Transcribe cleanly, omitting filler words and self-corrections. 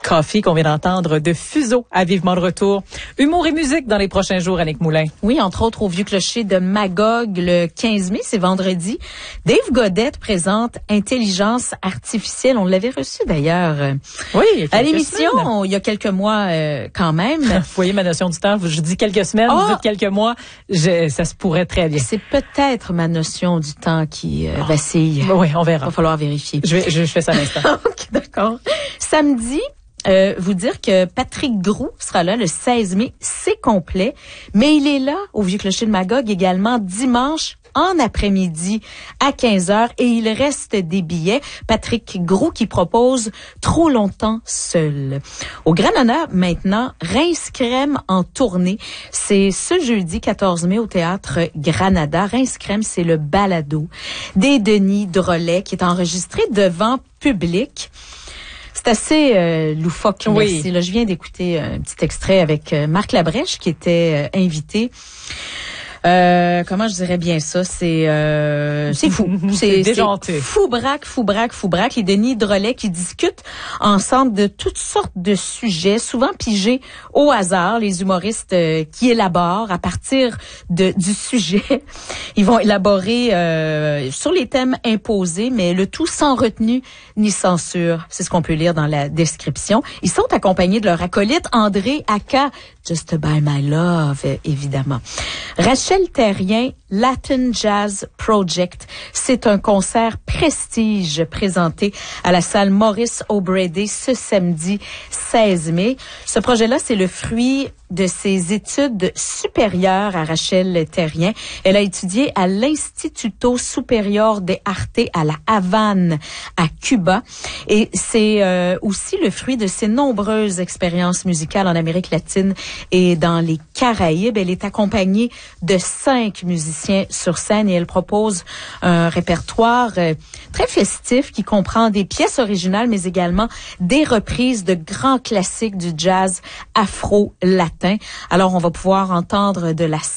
Coffee qu'on vient d'entendre de Fuseau à Vivement de retour. Humour et musique dans les prochains jours, Annick Moulin. Oui, entre autres au Vieux Clocher de Magog le 15 mai, c'est vendredi. Dave Godette présente Intelligence artificielle. On l'avait reçu d'ailleurs. Oui, à l'émission, il y a quelques mois quand même. Vous voyez ma notion du temps, je dis quelques semaines, vous dites quelques mois, ça se pourrait très bien. C'est peut-être ma notion du temps qui vacille. Oui, on verra. Il va falloir vérifier. Je fais ça à l'instant. OK, d'accord. Samedi, vous dire que Patrick Groux sera là le 16 mai, c'est complet, mais il est là au Vieux Clocher de Magog également dimanche en après-midi à 15h et il reste des billets. Patrick Groux qui propose Trop longtemps seul. Au grand honneur maintenant, Rince Crème en tournée. C'est ce jeudi 14 mai au théâtre Granada. Rince Crème, c'est le balado des Denis Drolet qui est enregistré devant public. C'est assez loufoque, merci. Là, je viens d'écouter un petit extrait avec Marc Labrèche qui était invité. Comment je dirais bien ça? C'est fou. C'est déjanté. Fou braque. Les Denis Drolet qui discutent ensemble de toutes sortes de sujets, souvent pigés au hasard. Les humoristes qui élaborent à partir du sujet. Ils vont élaborer sur les thèmes imposés, mais le tout sans retenue ni censure. C'est ce qu'on peut lire dans la description. Ils sont accompagnés de leur acolyte André aka Just by My Love, évidemment. Rachel Terrien, Latin Jazz Project. C'est un concert prestige présenté à la salle Maurice O'Brady ce samedi 16 mai. Ce projet-là, c'est le fruit de ses études supérieures à Rachel Terrien. Elle a étudié à l'Instituto Superior de Arte à la Havane, à Cuba. Et c'est aussi le fruit de ses nombreuses expériences musicales en Amérique latine et dans les Caraïbes. Elle est accompagnée de 5 musiciens sur scène et elle propose un répertoire très festif qui comprend des pièces originales mais également des reprises de grands classiques du jazz afro-latin. Alors, on va pouvoir entendre de la